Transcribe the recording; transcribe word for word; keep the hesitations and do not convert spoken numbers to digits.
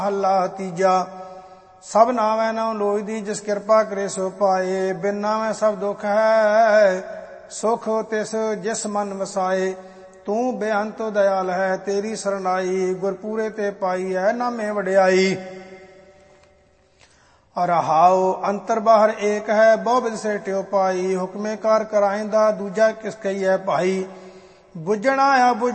ਮਹੱਲਾ ਤੀਜਾ। ਸਭ ਨਾਵੇਂ ਨਾਉ ਲੋਚਦੀ, ਜਿਸ ਕਿਰਪਾ ਕਰੇ ਸੋ ਪਾਏ। ਬਿਨ ਨਾਵੇਂ ਸਭ ਦੁੱਖ ਹੈ, ਸੁਖ ਤਿਸ ਜਿਸ ਮਨ ਵਸਾਏ। ਤੂੰ ਬੇਅੰਤ ਦਇਆਲ ਹੈ, ਤੇਰੀ ਸਰਨਾਈ। ਗੁਰਪੂਰੇ ਤੇ ਪਾਈ ਹੈ, ਨਾਮੇ ਵਡਿਆਈ। ਰਹਾਉ ਅੰਤਰ ਬਾਹਰ ਏਕ ਹੈ, ਬਹੁ ਬਿਧ ਸੇਟਿਓ ਪਾਈ। ਹੁਕਮੇ ਕਾਰ ਕਰਾਇੰਦਾ, ਦੂਜਾ ਕਿਸ ਕਹੀਐ ਭਾਈ। ਬੁੱਝਣਾ ਆ